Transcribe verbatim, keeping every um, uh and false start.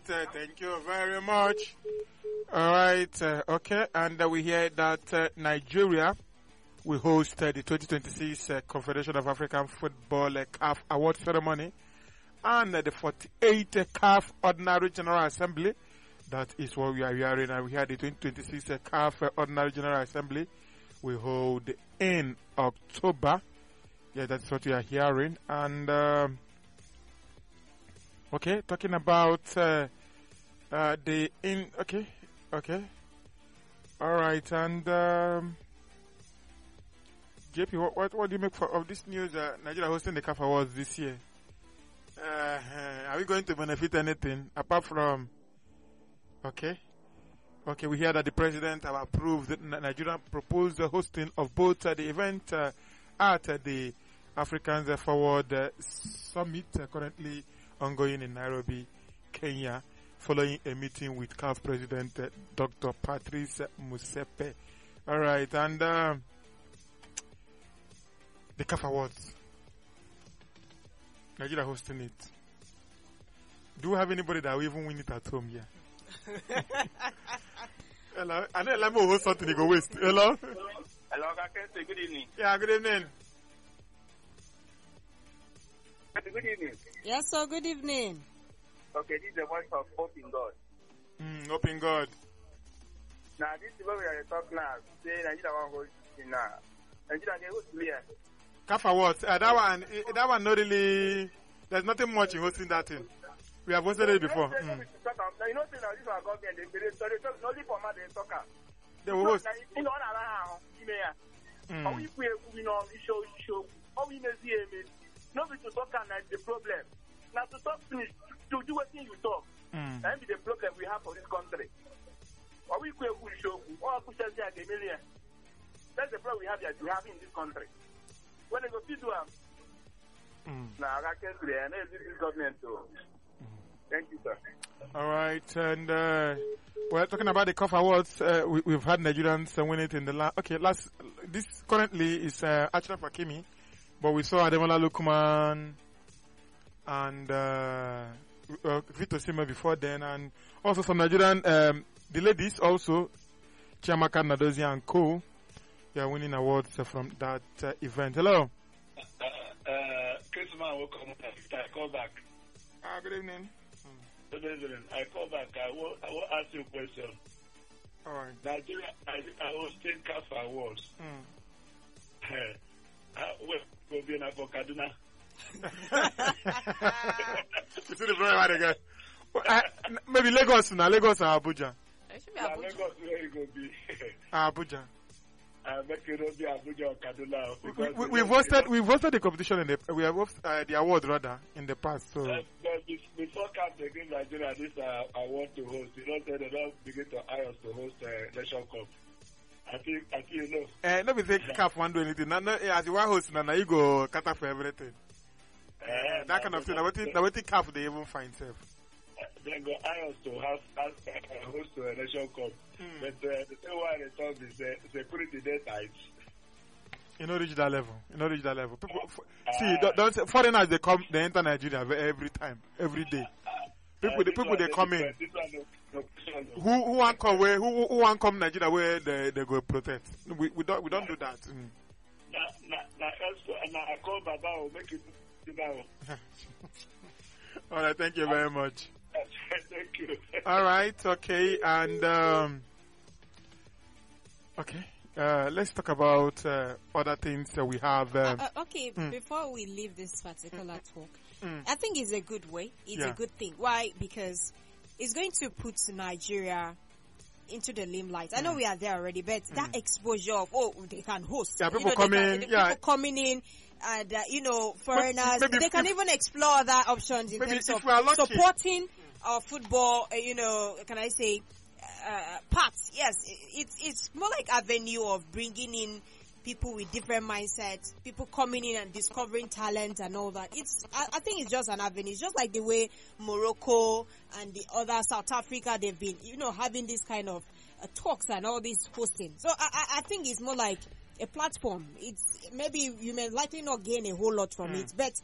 right. Uh, thank you very much. All right. Uh, okay. And uh, we hear that uh, Nigeria will host uh, the twenty twenty-six uh, Confederation of African Football uh, C A F Award Ceremony and uh, the forty-eighth uh, C A F Ordinary General Assembly. That is what we are hearing. And we hear the twenty twenty-six uh, C A F uh, Ordinary General Assembly will hold in October. Yeah, that's what we are hearing. And um, okay, talking about uh, uh, the in. Okay, okay, all right. And um, J P, what, what what do you make for, of this news? Uh, Nigeria hosting the C A F Awards this year. Uh, uh, are we going to benefit anything apart from? Okay, okay. We hear that the president have approved the Nigeria proposed the hosting of both uh, the event uh, at uh, the Africans Forward uh, Summit uh, currently ongoing in Nairobi, Kenya, following a meeting with C A F President uh, Doctor Patrice Motsepe. All right, and uh, the C A F Awards, Nigeria hosting it. Do you have anybody that will even win it at home here? Hello, I know let me host something you go waste. Hello. Hello, I can say good evening. Yeah, good evening. Good evening. Yes, sir. Good evening. Okay, this is the voice of Hope in God. Mm, Hope in God. Now, this is what we are talking now. Say Nigeria will host in now. Nigeria they host here. C A F Awards. Uh, that one, uh, that one not really. There's nothing much in hosting that thing. We have hosted it before. Mm. Now, you know, say now this is our government. They they they talk only for my they talk. They will host. You know, na na you may. How we we we know show show. How we may see it. Not to talk and that's the problem. Now to talk finish, to do what you talk. Mm. That is the problem we have for this country. Or we could show, or push us there a million. That's the problem we have here, we have in this country. When they go to do them, mm. now I can't say, I know this government too. Mm. Thank you, sir. All right, and uh, we're talking about the C A F Awards. Uh, we, we've had Nigerians uh, win it in the last. Okay, last. This currently is uh, Achraf Hakimi. But we saw Ademola Lookman and uh, uh, Victor Osimhen before then, and also some Nigerian, um, the ladies also, Chiamaka Nnadozie and co. They are winning awards uh, from that uh, event. Hello. Uh, uh, Christmas, welcome. I call back. Ah, good evening. Good evening. I call back. I will, I will ask you a question. All right. Nigeria, I, I was taking C A F Awards. Mm. Uh, well, go be enough for Kaduna. You see the very hard again. Well, uh, maybe Lagos now, Lagos or Abuja. It should be Yeah, Abuja. Lagos where you go be. Ah, Abuja. I make it not be Abuja or Kaduna. We, because we, you we've know, hosted, we've hosted the competition in the, we have hosted, uh, the award rather in the past. So. Uh, but be- before C A F they give Nigeria this uh, award to host, you don't say they don't begin to hire us to host uh, Nation Cup. I think, I think you know. Eh, let me say C A F won't do anything. Now, now, as you are host, now, now you go cater for everything. Uh, Uh, that kind of thing. Now, what now, what C A F they even find self. Uh, they go hire us to have, have uh, host to a Nation Cup. Mm. But uh, the thing why they talk is uh, security day tight. You know, reach that level. You know, reach that level. People, f- Uh, see, don't, don't say, foreigners they come, they enter Nigeria every time, every day. People, Uh, the this people one, they this come one, in. This one, no, no, this one, no. Who who want come where? Who who want come Nigeria where they they go protect? We we don't we don't do that. Mm. Na na na also na I call Baba will make it now. All right, thank you very much. Thank you. All right, okay, and um, okay, uh, let's talk about uh, other things that we have. Um, Uh, uh, okay, Mm. before we leave this particular talk, mm, I think it's a good way. It's Yeah. a good thing. Why? Because it's going to put Nigeria into the limelight. I know we are there already, but that exposure of, oh, they can host. Yeah, You people know, they coming, can- the yeah. people coming in, and uh, you know, foreigners. maybe they can if- even explore other options in maybe terms if of we are lucky. supporting our football. Uh, you know, can I say, uh, parts? Yes, it's it's more like avenue of bringing in people with different mindsets, people coming in and discovering talent and all that. It's, I, I think it's just an avenue. It's just like the way Morocco and the other South Africa, they've been, you know, having this kind of uh, talks and all this hosting. So I, I, I think it's more like a platform. It's maybe you may likely not gain a whole lot from Mm. it, but